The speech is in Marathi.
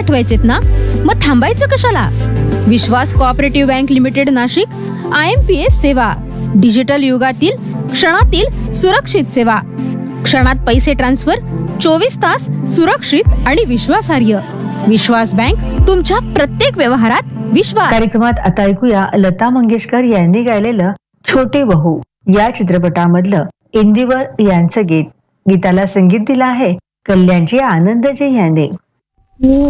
आठवायचेत ना, मग थांबायचं कशाला? विश्वास cooperative bank limited Nashik, IMPS सेवा, डिजिटल युगातील क्षणातील सुरक्षित सेवा. क्षणात पैसे ट्रान्सफर, 24 तास सुरक्षित आणि विश्वासार्ह. विश्वास बँक, तुमच्या प्रत्येक व्यवहारात विश्वास. कार्यक्रमात आता ऐकूया लता मंगेशकर यांनी गायलेलं छोटे बहू या चित्रपटामधलं इंदिवर यांचं गीत. गीताला संगीत दिलं आहे कल्याणजी आनंदजी यांनी.